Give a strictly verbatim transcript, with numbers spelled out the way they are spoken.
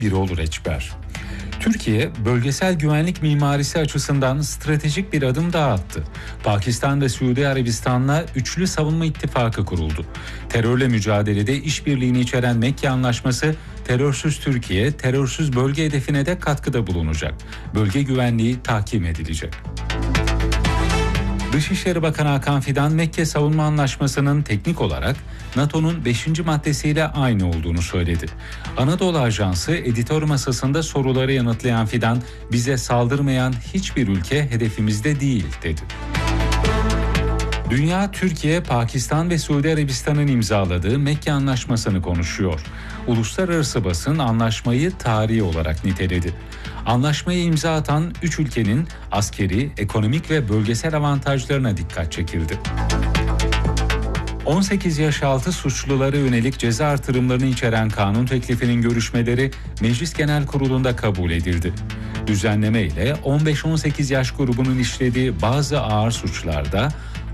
Birol Reçber. Türkiye, bölgesel güvenlik mimarisi açısından stratejik bir adım daha attı. Pakistan ve Suudi Arabistan'la üçlü savunma ittifakı kuruldu. Terörle mücadelede işbirliğini içeren Mekke Anlaşması, terörsüz Türkiye, terörsüz bölge hedefine de katkıda bulunacak. Bölge güvenliği tahkim edilecek. Dışişleri Bakanı Hakan Fidan, Mekke Savunma Anlaşması'nın teknik olarak NATO'nun beşinci maddesiyle aynı olduğunu söyledi. Anadolu Ajansı editör masasında soruları yanıtlayan Fidan, bize saldırmayan hiçbir ülke hedefimizde değil dedi. Dünya, Türkiye, Pakistan ve Suudi Arabistan'ın imzaladığı Mekke Anlaşması'nı konuşuyor. Uluslararası basın anlaşmayı tarihi olarak niteledi. Anlaşmayı imza atan üç ülkenin askeri, ekonomik ve bölgesel avantajlarına dikkat çekildi. on sekiz yaş altı suçlulara yönelik ceza artırımlarını içeren kanun teklifinin görüşmeleri Meclis Genel Kurulu'nda kabul edildi. Düzenleme ile on beş on sekiz yaş grubunun işlediği bazı ağır suçlarda